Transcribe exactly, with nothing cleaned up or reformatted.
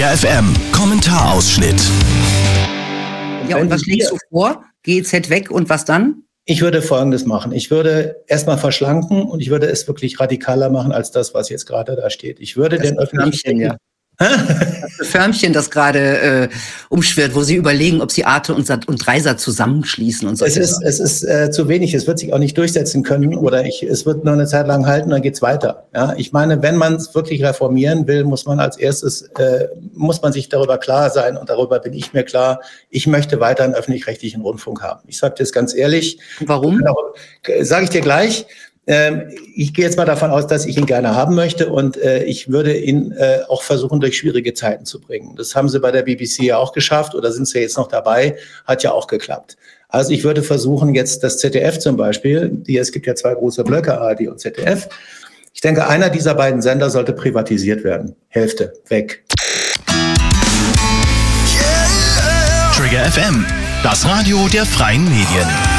Trigger F M, Kommentarausschnitt. Ja, und was schlägst du vor? G E Z weg und was dann? Ich würde Folgendes machen. Ich würde erstmal verschlanken und ich würde es wirklich radikaler machen als das, was jetzt gerade da steht. Ich würde das den öffentlichen... Ja. Das Förmchen, das gerade äh, umschwirrt, wo sie überlegen, ob sie Arte und, Sat- und Dreisat zusammenschließen und so. Es ist, es ist äh, zu wenig, es wird sich auch nicht durchsetzen können oder ich, es wird nur eine Zeit lang halten, dann geht's weiter. Ja, ich meine, wenn man es wirklich reformieren will, muss man als erstes, äh, muss man sich darüber klar sein und darüber bin ich mir klar, ich möchte weiter einen öffentlich-rechtlichen Rundfunk haben. Ich sage das ganz ehrlich. Warum? Sage ich dir gleich. Ich gehe jetzt mal davon aus, dass ich ihn gerne haben möchte und äh, ich würde ihn äh, auch versuchen, durch schwierige Zeiten zu bringen. Das haben sie bei der B B C ja auch geschafft oder sind sie jetzt noch dabei, hat ja auch geklappt. Also ich würde versuchen, jetzt das Z D F zum Beispiel, die, es gibt ja zwei große Blöcke, A R D und Z D F. Ich denke, einer dieser beiden Sender sollte privatisiert werden. Hälfte, weg. Trigger F M, das Radio der freien Medien.